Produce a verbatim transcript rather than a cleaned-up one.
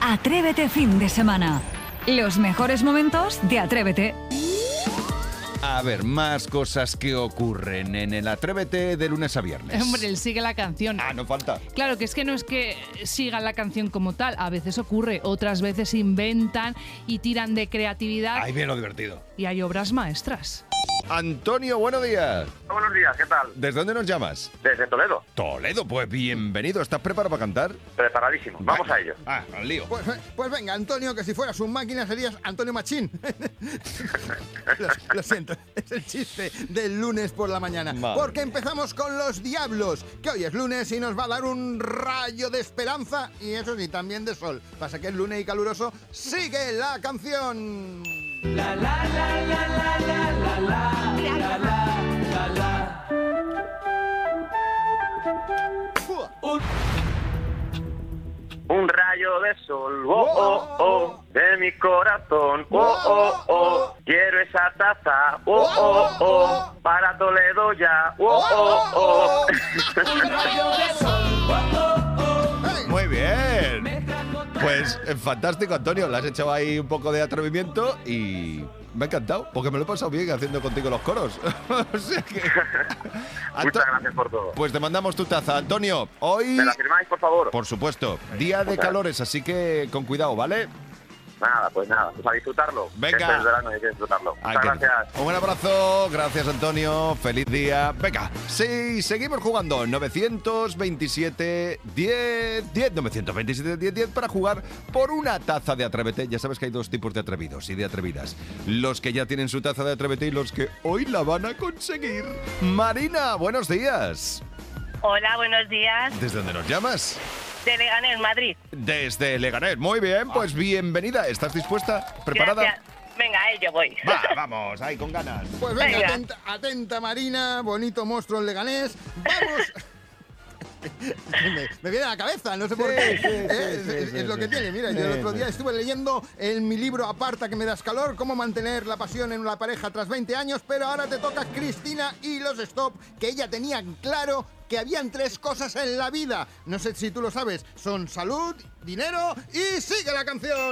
Atrévete fin de semana. Los mejores momentos de Atrévete. A ver, más cosas que ocurren en el Atrévete de lunes a viernes. Hombre, él sigue la canción. Ah, no falta. Claro, que es que no es que sigan la canción como tal. A veces ocurre, otras veces inventan y tiran de creatividad. Ahí viene lo divertido. Y hay obras maestras. Antonio, buenos días. Buenos días, ¿qué tal? ¿Desde dónde nos llamas? Desde Toledo, Toledo, pues bienvenido. ¿Estás preparado para cantar? preparadísimo. Vamos a ello. Ah, al lío. Pues, pues venga, Antonio, que si fueras un máquina serías Antonio Machín. lo, lo siento, es el chiste del lunes por la mañana. Madre Porque mía. empezamos con los Diablos, que hoy es lunes y nos va a dar un rayo de esperanza y eso sí, también de sol. Pasa que es lunes y caluroso. ¡Sigue la canción! Un rayo de sol, oh, oh, oh, de mi corazón, oh, oh, oh, quiero esa taza, oh, oh, oh, para Toledo ya, oh, oh, oh. Muy bien. Pues eh, fantástico, Antonio. Le has echado ahí un poco de atrevimiento y me ha encantado, porque me lo he pasado bien haciendo contigo los coros. O sea que... Muchas gracias por todo. Pues te mandamos tu taza, Antonio. Hoy, ¿Me la firmáis, por favor? por supuesto, día de Muchas calores, así que con cuidado, ¿vale? Nada, pues nada, pues a disfrutarlo. Venga. Que este es verano y hay que disfrutarlo. Hay Muchas que- gracias. Un abrazo, gracias Antonio, feliz día. Venga, sí, seguimos jugando. novecientos veintisiete diez diez, novecientos veintisiete diez diez para jugar por una taza de Atrévete. Ya sabes que hay dos tipos de atrevidos y de atrevidas. Los que ya tienen su taza de Atrévete y los que hoy la van a conseguir. Marina, buenos días. Hola, buenos días. ¿Desde dónde nos llamas? De Leganés, Madrid. Desde Leganés. Muy bien, pues bienvenida. ¿Estás dispuesta? ¿Preparada? Gracias. Venga, a ello voy. Va, vamos, ahí con ganas. Pues venga, Venga. atenta, atenta Marina, bonito monstruo en Leganés. ¡Vamos! me, me viene a la cabeza, no sé por Sí, qué. sí, sí, Eh, sí, es sí, es lo sí. que tiene. Mira, yo el Sí, otro sí. día estuve leyendo en mi libro Aparta que me das calor, cómo mantener la pasión en una pareja tras veinte años, pero ahora te toca Cristina y los Stop, que ella tenía claro que habían tres cosas en la vida. No sé si tú lo sabes, son salud, dinero y sigue la canción.